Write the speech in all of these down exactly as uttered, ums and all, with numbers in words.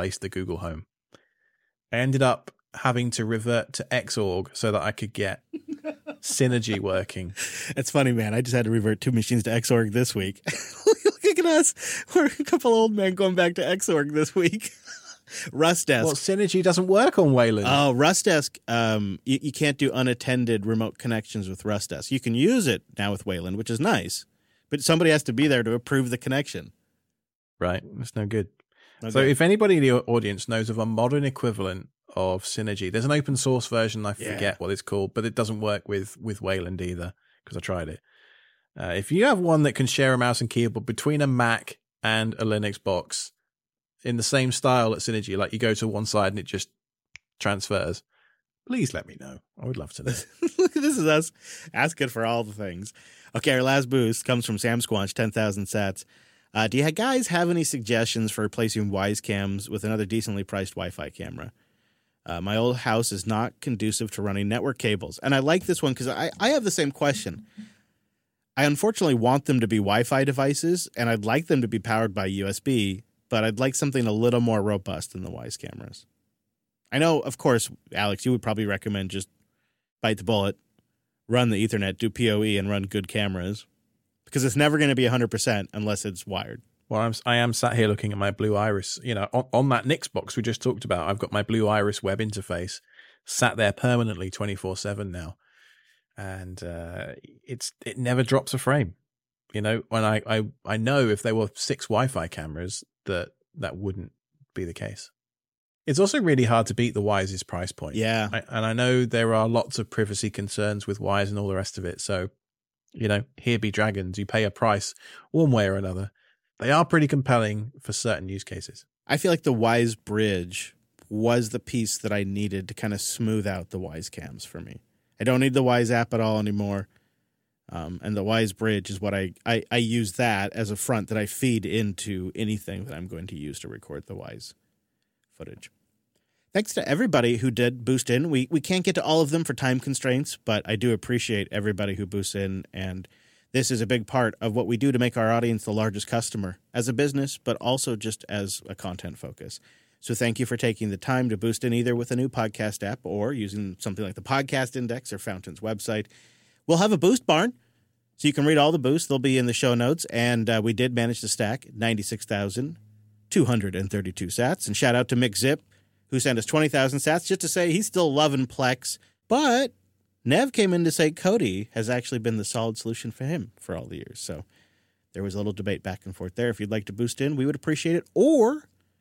replaced the Google Home. I ended up having to revert to Xorg so that I could get Synergy working. It's funny, man. I just had to revert two machines to Xorg this week. Look at us. We're a couple old men going back to Xorg this week. Rustdesk. Well, Synergy doesn't work on Wayland. Oh, Rustdesk. Um, you, you can't do unattended remote connections with Rustdesk. You can use it now with Wayland, which is nice, but somebody has to be there to approve the connection. Right. That's no good. Okay. So if anybody in the audience knows of a modern equivalent of Synergy, there's an open source version. I forget Yeah. what it's called, but it doesn't work with, with Wayland either because I tried it. Uh, if you have one that can share a mouse and keyboard between a Mac and a Linux box in the same style as Synergy, like you go to one side and it just transfers, please let me know. I would love to know. Look, this is us asking for all the things. Okay, our last boost comes from Sam Squanch, ten thousand sats. Uh, do you guys have any suggestions for replacing Wyze cams with another decently priced Wi-Fi camera? Uh, my old house is not conducive to running network cables. And I like this one because I, I have the same question. I unfortunately want them to be Wi-Fi devices, and I'd like them to be powered by U S B, but I'd like something a little more robust than the Wyze cameras. I know, of course, Alex, you would probably recommend just bite the bullet, run the Ethernet, do P O E, and run good cameras, because it's never going to be one hundred percent unless it's wired. Well, I'm, I am sat here looking at my Blue Iris. You know, on, on that Nix box we just talked about, I've got my Blue Iris web interface sat there permanently twenty-four seven now. And uh, it's it never drops a frame. You know, when I, I, I know if there were six Wi-Fi cameras that that wouldn't be the case. It's also really hard to beat the Wyze's price point. Yeah. I, and I know there are lots of privacy concerns with Wyze and all the rest of it. So, you know, here be dragons. You pay a price one way or another. They are pretty compelling for certain use cases. I feel like the Wyze Bridge was the piece that I needed to kind of smooth out the Wyze cams for me. I don't need the Wyze app at all anymore. Um, and the Wyze Bridge is what I, I, I use that as a front that I feed into anything that I'm going to use to record the Wyze footage. Thanks to everybody who did boost in. We we can't get to all of them for time constraints, but I do appreciate everybody who boosts in, and this is a big part of what we do to make our audience the largest customer as a business, but also just as a content focus. So thank you for taking the time to boost in either with a new podcast app or using something like the Podcast Index or Fountain's website. We'll have a boost barn, so you can read all the boosts. They'll be in the show notes, and uh, we did manage to stack ninety-six thousand two hundred thirty-two sats. And shout out to Mick Zip, who sent us twenty thousand sats just to say he's still loving Plex, but Nev came in to say Kodi has actually been the solid solution for him for all the years. So there was a little debate back and forth there. If you'd like to boost in, we would appreciate it. Or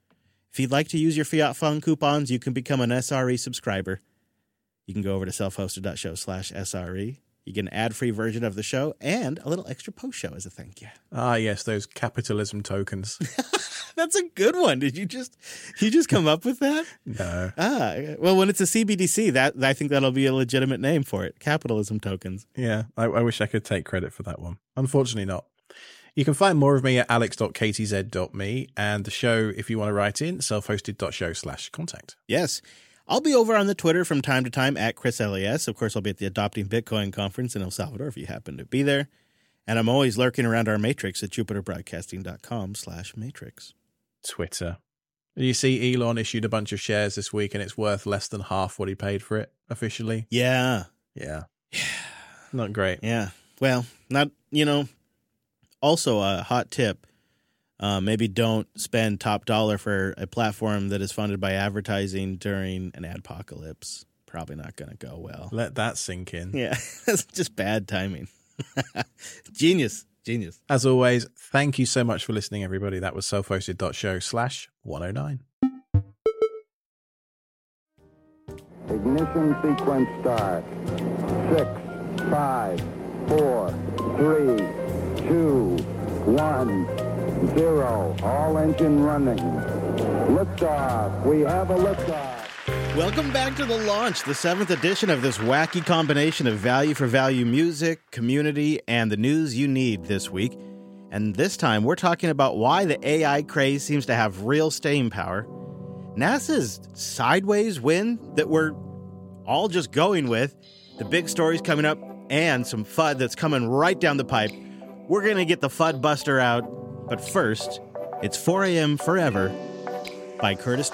if you'd like to use your Fiat Fun coupons, you can become an S R E subscriber. You can go over to selfhosted.show slash SRE. You get an ad-free version of the show and a little extra post-show as a thank you. Ah, yes, those capitalism tokens. That's a good one. Did you just you just come up with that? No. Ah, well, when it's a C B D C, that I think that'll be a legitimate name for it. Capitalism tokens. Yeah, I, I wish I could take credit for that one. Unfortunately not. You can find more of me at alex dot k t z dot m e and the show, if you want to write in, selfhosted.show slash contact. Yes. I'll be over on the Twitter from time to time at Chris L A S. Of course, I'll be at the Adopting Bitcoin conference in El Salvador if you happen to be there. And I'm always lurking around our matrix at jupiterbroadcasting.com slash matrix. Twitter. You see Elon issued a bunch of shares this week and it's worth less than half what he paid for it officially. Yeah. Yeah. Not great. Yeah. Well, not, you know, also a hot tip. Uh, maybe don't spend top dollar for a platform that is funded by advertising during an adpocalypse. Probably not going to go well. Let that sink in. Yeah, that's just bad timing. Genius. Genius. As always, thank you so much for listening, everybody. That was selfhosted.show slash 109. Ignition sequence start. Six, five, four, three, two, one, zero. All engine running. Liftoff. We have a liftoff. Welcome back to The Launch, the seventh edition of this wacky combination of value-for-value music, community, and the news you need this week. And this time, we're talking about why the A I craze seems to have real staying power, NASA's sideways win that we're all just going with, the big stories coming up, and some F U D that's coming right down the pipe. We're going to get the F U D buster out, but first, it's four a.m. Forever by Curtis